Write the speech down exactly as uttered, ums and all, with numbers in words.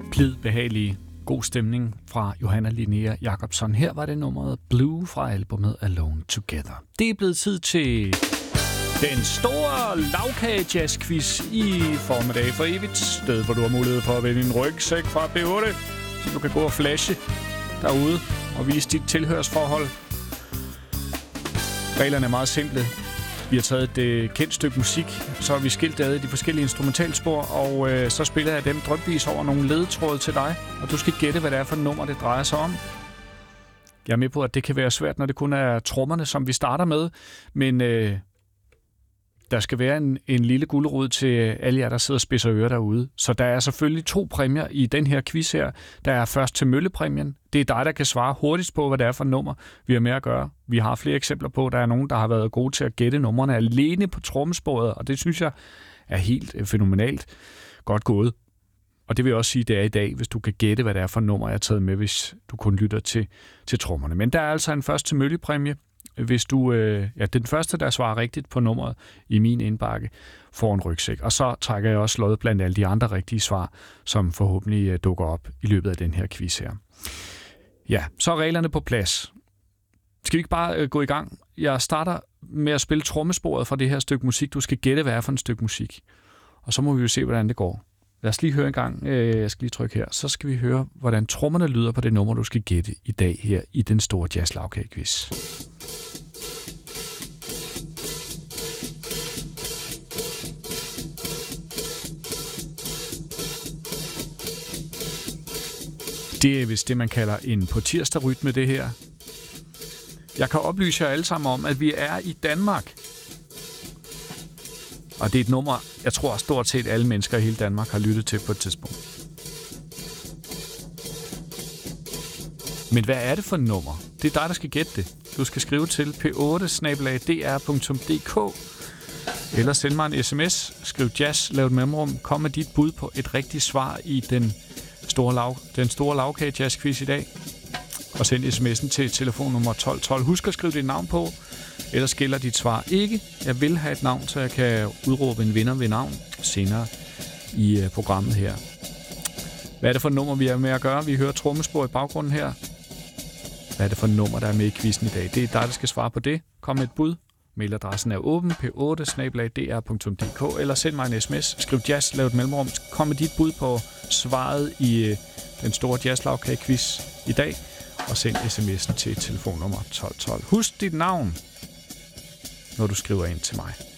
Blid, behagelig, god stemning fra Johanna Linnea Jacobsson. Her var det nummeret Blue fra albumet Alone Together. Det er blevet tid til den store lavkage-jazz-quiz i formiddag for evigt. Sted, hvor du har mulighed for at vælge en rygsæk fra B otte, så du kan gå og flashe derude og vise dit tilhørsforhold. Reglerne er meget simple. Vi har taget et øh, kendt stykke musik, så har vi skilt ad de forskellige instrumentalspor, og øh, så spiller jeg dem drypvis over nogle ledetråde til dig, og du skal gætte, hvad det er for et nummer, det drejer sig om. Jeg er med på, at det kan være svært, når det kun er trommerne, som vi starter med, men øh, der skal være en, en lille gulerod til alle jer, der sidder og spidser ører derude. Så der er selvfølgelig to præmier i den her quiz her. Der er først til møllepræmien. Det er dig, der kan svare hurtigst på, hvad det er for et nummer, vi har med at gøre. Vi har flere eksempler på, at der er nogen, der har været gode til at gætte numrene alene på trommesporet, og det synes jeg er helt fænomenalt godt gået. Og det vil også sige, at det er i dag, hvis du kan gætte, hvad det er for et nummer, jeg har taget med, hvis du kun lytter til, til trommerne. Men der er altså en først til møllepræmie. Hvis du, øh, ja, den første, der svarer rigtigt på nummeret i min indbakke, får en rygsæk. Og så trækker jeg også slået blandt alle de andre rigtige svar, som forhåbentlig øh, dukker op i løbet af den her quiz her. Ja, så er reglerne på plads. Skal vi ikke bare øh, gå i gang? Jeg starter med at spille trommesporet fra det her stykke musik. Du skal gætte, hvad er for en stykke musik. Og så må vi jo se, hvordan det går. Lad os lige høre en gang. Øh, jeg skal lige trykke her. Så skal vi høre, hvordan trommerne lyder på det nummer, du skal gætte i dag her i den store jazz-lavkage-quiz. Det er vist det, man kalder en på tirsdag-rytme, det her. Jeg kan oplyse jer alle sammen om, at vi er i Danmark. Og det er et nummer, jeg tror stort set alle mennesker i hele Danmark har lyttet til på et tidspunkt. Men hvad er det for et nummer? Det er dig, der skal gætte det. Du skal skrive til p otte snabel-a d r punktum d k eller send mig en sms. Skriv jazz, lav et mellemrum. Kom med dit bud på et rigtigt svar i den store, lav, den store lavkage jazz quiz i dag. Og send sms'en til telefonnummer tolv tolv. Husk at skrive dit navn på, ellers gælder dit svar ikke. Jeg vil have et navn, så jeg kan udråbe en vinder ved navn senere i uh, programmet her. Hvad er det for et nummer, vi er med at gøre? Vi hører trommespor i baggrunden her. Hvad er det for et nummer, der er med i quizzen i dag? Det er dig, der skal svare på det. Kom med et bud. Mailadressen er åben, p otte snabel-a d r punktum d k, eller send mig en sms. Skriv jazz, lav et mellemrum. Kom med dit bud på svaret i uh, den store jazz-lavkage-quiz i dag, og send sms'en til telefonnummer tolv tolv. Husk dit navn, når du skriver ind til mig.